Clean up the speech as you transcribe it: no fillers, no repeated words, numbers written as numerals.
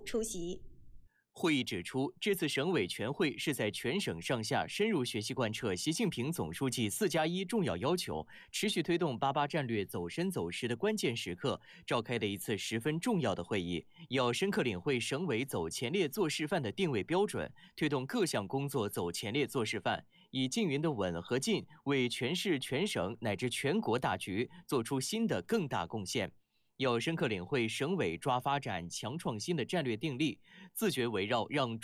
出席。 会议指出，这次省委全会是在全省上下深入学习贯彻习近平总书记4+1重要要求，持续推动88战略走深走实的关键时刻召开的一次十分重要的会议，要深刻领会省委走前列做示范的定位标准，推动各项工作走前列做示范，以静云的稳和进为全市全省乃至全国大局做出新的更大贡献。要深刻领会省委抓发展、强创新的战略定力，自觉围绕让